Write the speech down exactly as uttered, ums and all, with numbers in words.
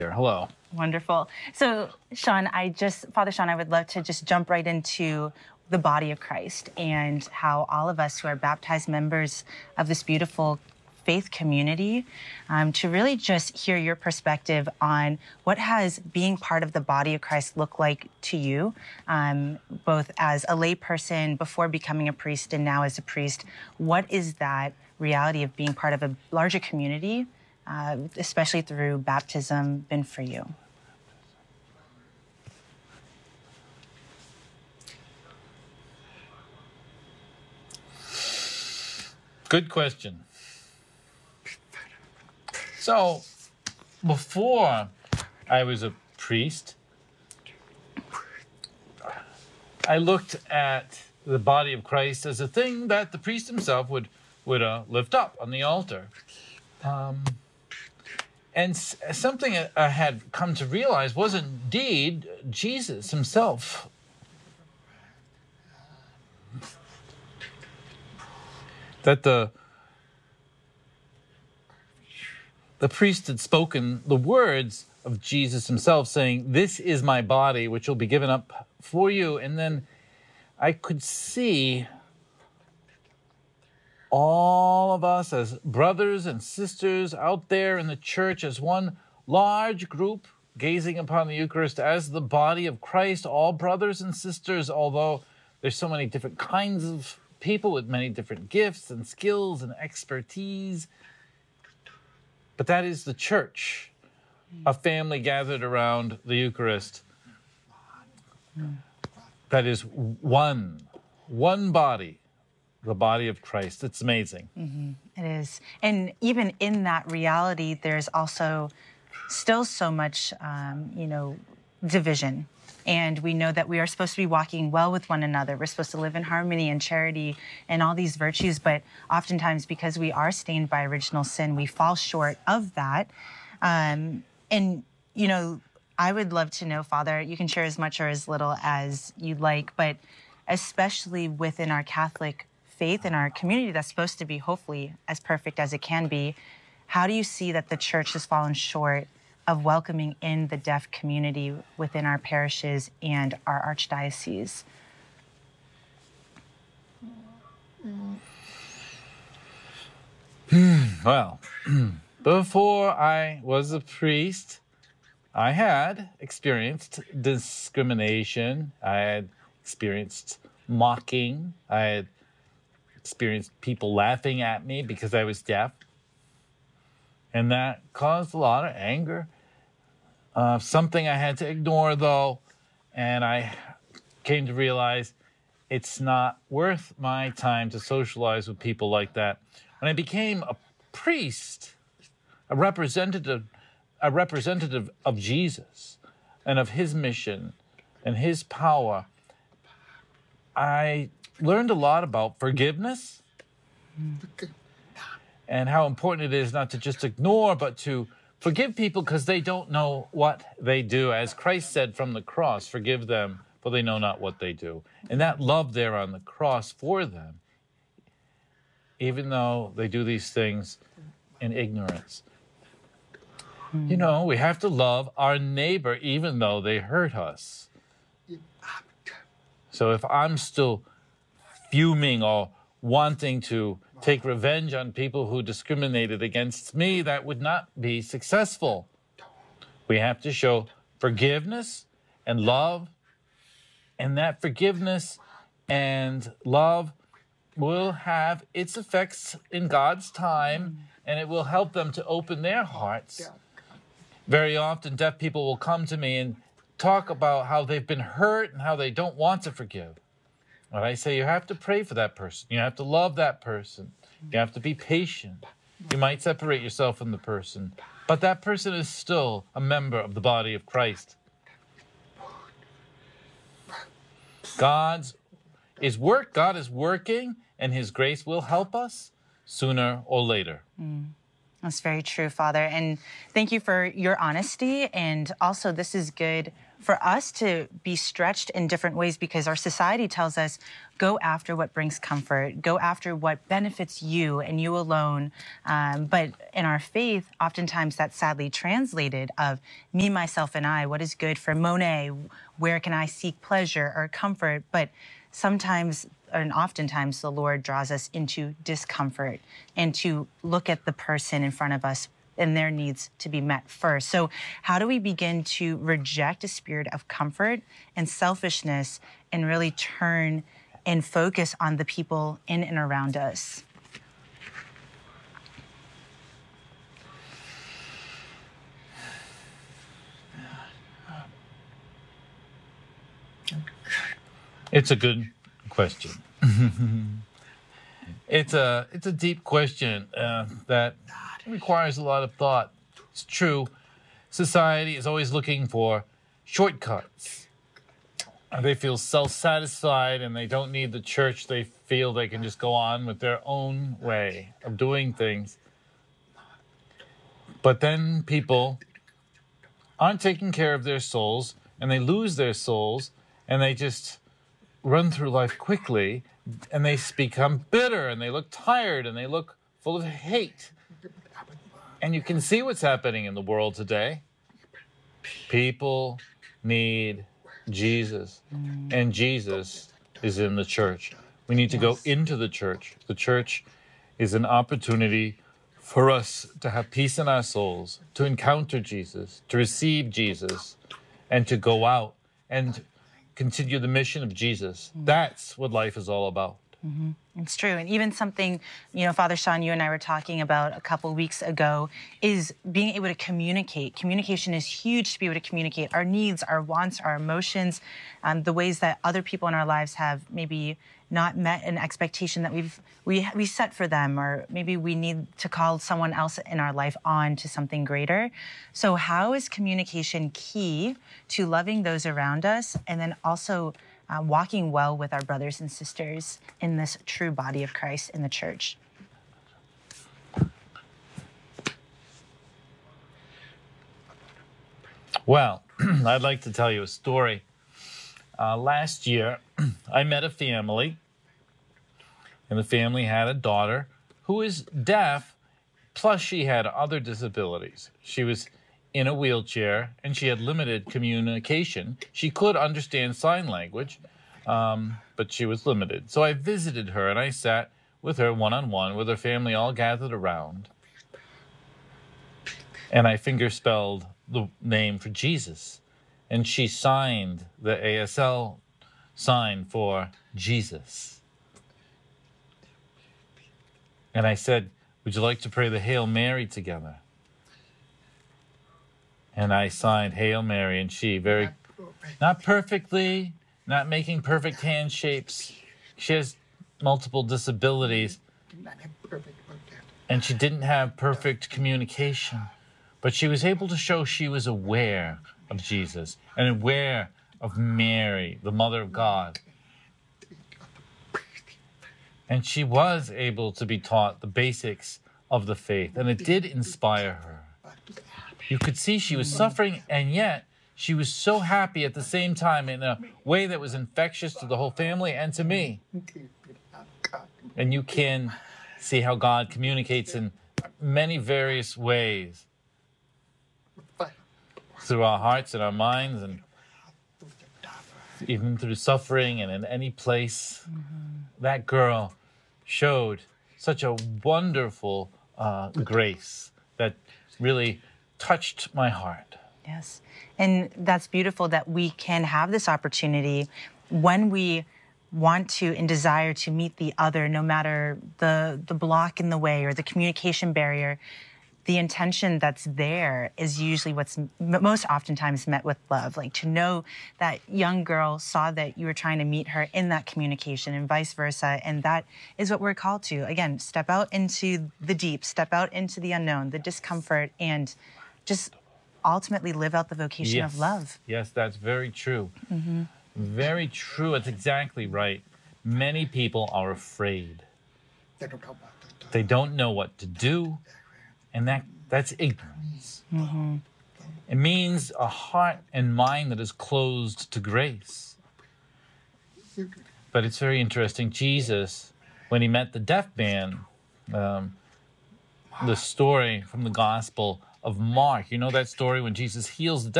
Hello. Wonderful. So, Sean, I just, Father Sean, I would love to just jump right into the body of Christ and how all of us who are baptized members of this beautiful faith community, um, to really just hear your perspective on what has being part of the body of Christ look like to you, um, both as a lay person before becoming a priest and now as a priest. What is that reality of being part of a larger community, uh, especially through baptism, been for you? Good question. So, before I was a priest, I looked at the body of Christ as a thing that the priest himself would would uh, lift up on the altar. Um, and s- something I had come to realize was indeed Jesus himself. That the the priest had spoken the words of Jesus himself, saying, "This is my body, which will be given up for you." And then I could see all of us as brothers and sisters out there in the church as one large group, gazing upon the Eucharist as the body of Christ, all brothers and sisters, although there's so many different kinds of people with many different gifts and skills and expertise. But that is the church, a family gathered around the Eucharist. That is one, one body, the body of Christ. It's amazing. Mm-hmm. It is. And even in that reality, there's also still so much, um, you know, division. And we know that we are supposed to be walking well with one another. We're supposed to live in harmony and charity and all these virtues. But oftentimes, because we are stained by original sin, we fall short of that. Um, and, you know, I would love to know, Father, you can share as much or as little as you'd like, but especially within our Catholic faith and our community that's supposed to be hopefully as perfect as it can be, how do you see that the church has fallen short of welcoming in the deaf community within our parishes and our archdiocese? Well, before I was a priest, I had experienced discrimination. I had experienced mocking. I had experienced people laughing at me because I was deaf. And that caused a lot of anger. Uh, something I had to ignore, though, and I came to realize it's not worth my time to socialize with people like that. When I became a priest, a representative, a representative of Jesus and of his mission and his power, I learned a lot about forgiveness and how important it is not to just ignore, but to forgive people because they don't know what they do. As Christ said from the cross, forgive them, for they know not what they do. And that love there on the cross for them, even though they do these things in ignorance. Hmm. You know, we have to love our neighbor even though they hurt us. So if I'm still fuming or wanting to take revenge on people who discriminated against me, that would not be successful. We have to show forgiveness and love, and that forgiveness and love will have its effects in God's time, and it will help them to open their hearts. Very often, deaf people will come to me and talk about how they've been hurt and how they don't want to forgive. And I say, you have to pray for that person. You have to love that person. You have to be patient. You might separate yourself from the person, but that person is still a member of the body of Christ. God's is work. God is working, and his grace will help us sooner or later. Mm. That's very true, Father. And thank you for your honesty. And also, this is good for us to be stretched in different ways, because our society tells us, go after what brings comfort, go after what benefits you and you alone. Um, but in our faith, oftentimes that's sadly translated of me, myself, and I. What is good for Monet? Where can I seek pleasure or comfort? But sometimes, and oftentimes, the Lord draws us into discomfort and to look at the person in front of us and their needs to be met first. So how do we begin to reject a spirit of comfort and selfishness and really turn and focus on the people in and around us? It's a good question. It's a it's a deep question uh, that requires a lot of thought. It's true. Society is always looking for shortcuts. Uh, They feel self-satisfied and they don't need the church. They feel they can just go on with their own way of doing things. But then people aren't taking care of their souls and they lose their souls and they just run through life quickly and they become bitter and they look tired and they look full of hate. And you can see what's happening in the world today. People need Jesus, and Jesus is in the church. We need to go into the church. The church is an opportunity for us to have peace in our souls, to encounter Jesus, to receive Jesus, and to go out and continue the mission of Jesus. That's what life is all about. Mm-hmm. It's true. And even something, you know, Father Sean, you and I were talking about a couple weeks ago is being able to communicate. Communication is huge, to be able to communicate our needs, our wants, our emotions, um, the ways that other people in our lives have maybe not met an expectation that we've we we set for them, or maybe we need to call someone else in our life on to something greater. So how is communication key to loving those around us, and then also Uh, walking well with our brothers and sisters in this true body of Christ in the church? Well, I'd like to tell you a story. Uh, last year, I met a family, and the family had a daughter who is deaf, plus she had other disabilities. She was in a wheelchair, and she had limited communication. She could understand sign language, um, but she was limited. So I visited her, and I sat with her one-on-one, with her family all gathered around. And I finger-spelled the name for Jesus. And she signed the A S L sign for Jesus. And I said, would you like to pray the Hail Mary together? And I signed Hail Mary, and she very, not perfectly, not making perfect hand shapes. She has multiple disabilities, and she didn't have perfect communication, but she was able to show she was aware of Jesus and aware of Mary, the Mother of God. And she was able to be taught the basics of the faith, and it did inspire her. You could see she was suffering, and yet she was so happy at the same time, in a way that was infectious to the whole family and to me. And you can see how God communicates in many various ways through our hearts and our minds, and even through suffering and in any place. Mm-hmm. That girl showed such a wonderful uh, grace that really touched my heart. Yes. And that's beautiful that we can have this opportunity when we want to and desire to meet the other, no matter the, the block in the way or the communication barrier. The intention that's there is usually what's m- most oftentimes met with love. Like, to know that young girl saw that you were trying to meet her in that communication, and vice versa. And that is what we're called to. Again, step out into the deep, step out into the unknown, the discomfort, and just ultimately live out the vocation Yes. of love. Yes, that's very true. Mm-hmm. Very true. It's exactly right. Many people are afraid. They don't know what to do, and that that's ignorance. Mm-hmm. It means a heart and mind that is closed to grace. But it's very interesting. Jesus, when he met the deaf man, um, the story from the Gospel of Mark, you know that story when Jesus heals the deaf